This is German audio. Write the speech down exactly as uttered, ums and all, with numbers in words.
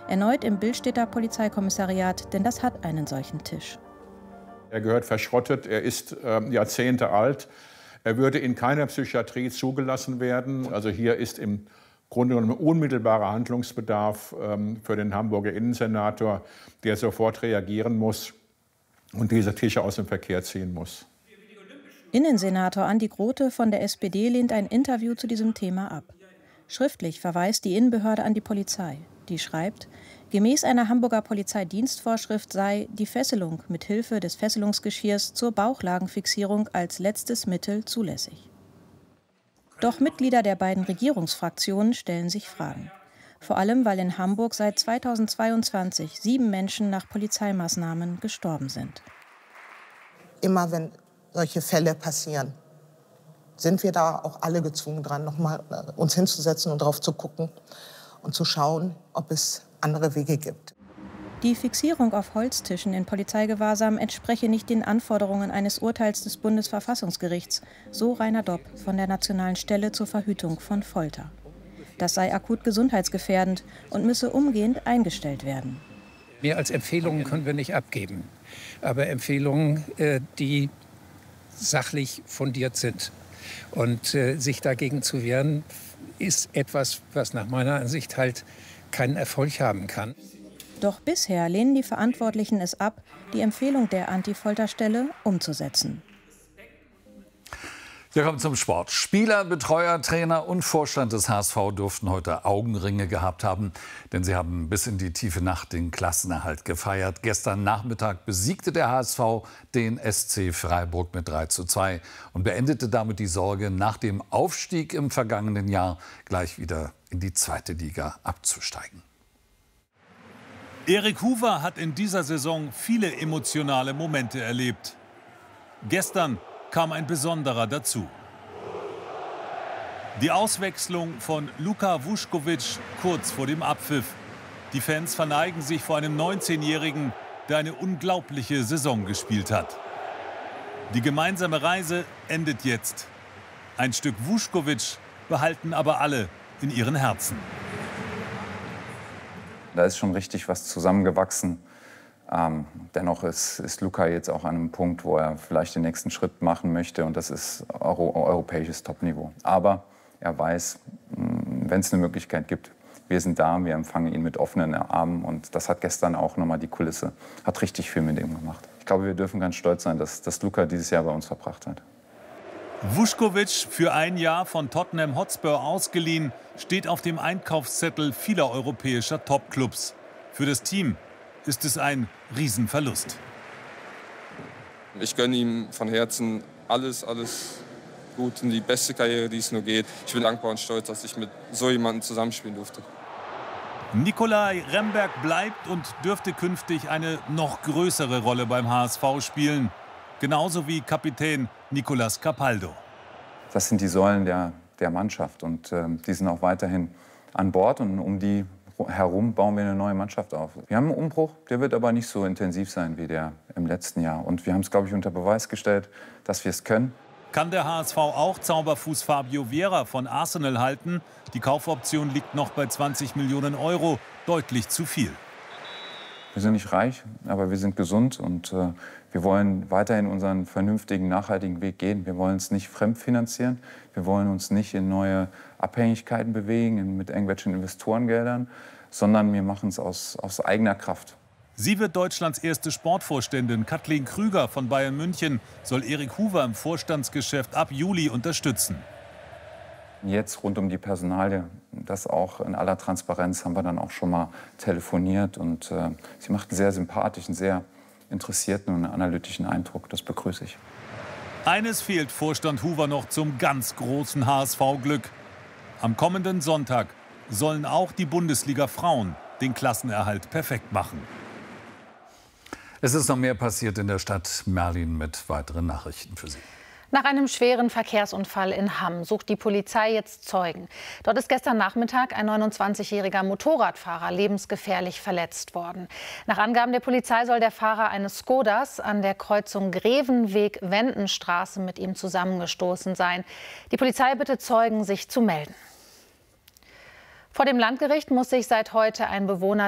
Erneut im Billstädter Polizeikommissariat, denn das hat einen solchen Tisch. Er gehört verschrottet, er ist äh, Jahrzehnte alt. Er würde in keiner Psychiatrie zugelassen werden. Also hier ist im Grunde genommen unmittelbarer Handlungsbedarf ähm, für den Hamburger Innensenator, der sofort reagieren muss und diese Tische aus dem Verkehr ziehen muss. Innensenator Andi Grote von der S P D lehnt ein Interview zu diesem Thema ab. Schriftlich verweist die Innenbehörde an die Polizei. Die schreibt, gemäß einer Hamburger Polizeidienstvorschrift sei die Fesselung mit Hilfe des Fesselungsgeschirrs zur Bauchlagenfixierung als letztes Mittel zulässig. Doch Mitglieder der beiden Regierungsfraktionen stellen sich Fragen. Vor allem, weil in Hamburg seit zweitausendzweiundzwanzig sieben Menschen nach Polizeimaßnahmen gestorben sind. Immer wenn solche Fälle passieren, sind wir da auch alle gezwungen dran, noch mal uns hinzusetzen und drauf zu gucken und zu schauen, ob es andere Wege gibt. Die Fixierung auf Holztischen in Polizeigewahrsam entspreche nicht den Anforderungen eines Urteils des Bundesverfassungsgerichts, so Rainer Dopp von der Nationalen Stelle zur Verhütung von Folter. Das sei akut gesundheitsgefährdend und müsse umgehend eingestellt werden. Mehr als Empfehlungen können wir nicht abgeben, aber Empfehlungen, die sachlich fundiert sind. Und äh, sich dagegen zu wehren, ist etwas, was nach meiner Ansicht halt keinen Erfolg haben kann. Doch bisher lehnen die Verantwortlichen es ab, die Empfehlung der Anti-Folter-Stelle umzusetzen. Wir kommen zum Sport. Spieler, Betreuer, Trainer und Vorstand des H S V durften heute Augenringe gehabt haben, denn sie haben bis in die tiefe Nacht den Klassenerhalt gefeiert. Gestern Nachmittag besiegte der H S V den S C Freiburg mit drei zu zwei und beendete damit die Sorge, nach dem Aufstieg im vergangenen Jahr gleich wieder in die zweite Liga abzusteigen. Erik Hoover hat in dieser Saison viele emotionale Momente erlebt. Gestern kam ein besonderer dazu. Die Auswechslung von Luka Vuskovic kurz vor dem Abpfiff. Die Fans verneigen sich vor einem neunzehnjährigen, der eine unglaubliche Saison gespielt hat. Die gemeinsame Reise endet jetzt. Ein Stück Vuskovic behalten aber alle in ihren Herzen. Da ist schon richtig was zusammengewachsen. Ähm, dennoch ist, ist Luka jetzt auch an einem Punkt, wo er vielleicht den nächsten Schritt machen möchte. Und das ist Euro, europäisches Topniveau. Aber er weiß, wenn es eine Möglichkeit gibt, wir sind da, wir empfangen ihn mit offenen Armen. Und das hat gestern auch nochmal die Kulisse, hat richtig viel mit ihm gemacht. Ich glaube, wir dürfen ganz stolz sein, dass, dass Luka dieses Jahr bei uns verbracht hat. Vuskovic, für ein Jahr von Tottenham Hotspur ausgeliehen, steht auf dem Einkaufszettel vieler europäischer Topclubs. Für das Team ist es ein Riesenverlust. Ich gönne ihm von Herzen alles, alles gut und die beste Karriere, die es nur geht. Ich bin dankbar und stolz, dass ich mit so jemandem zusammenspielen durfte. Nikolai Remberg bleibt und dürfte künftig eine noch größere Rolle beim H S V spielen. Genauso wie Kapitän Nicolas Capaldo. Das sind die Säulen der, der Mannschaft und äh, die sind auch weiterhin an Bord und um die herum bauen wir eine neue Mannschaft auf. Wir haben einen Umbruch, der wird aber nicht so intensiv sein wie der im letzten Jahr. Und wir haben es, glaube ich, unter Beweis gestellt, dass wir es können. Kann der H S V auch Zauberfuß Fabio Vieira von Arsenal halten? Die Kaufoption liegt noch bei zwanzig Millionen Euro, deutlich zu viel. Wir sind nicht reich, aber wir sind gesund und äh, wir wollen weiterhin unseren vernünftigen, nachhaltigen Weg gehen. Wir wollen es nicht fremdfinanzieren. Wir wollen uns nicht in neue Abhängigkeiten bewegen mit irgendwelchen Investorengeldern, sondern wir machen es aus, aus eigener Kraft. Sie wird Deutschlands erste Sportvorständin. Kathleen Krüger von Bayern München soll Erik Hoover im Vorstandsgeschäft ab Juli unterstützen. Jetzt rund um die Personalie, das auch in aller Transparenz, haben wir dann auch schon mal telefoniert. Und äh, sie macht einen sehr sympathischen, sehr interessierten und analytischen Eindruck. Das begrüße ich. Eines fehlt Vorstand Hoover noch zum ganz großen H S V-Glück. Am kommenden Sonntag sollen auch die Bundesliga-Frauen den Klassenerhalt perfekt machen. Es ist noch mehr passiert in der Stadt Merlin mit weiteren Nachrichten für Sie. Nach einem schweren Verkehrsunfall in Hamm sucht die Polizei jetzt Zeugen. Dort ist gestern Nachmittag ein neunundzwanzigjähriger Motorradfahrer lebensgefährlich verletzt worden. Nach Angaben der Polizei soll der Fahrer eines Skodas an der Kreuzung Grevenweg-Wendenstraße mit ihm zusammengestoßen sein. Die Polizei bittet Zeugen, sich zu melden. Vor dem Landgericht muss sich seit heute ein Bewohner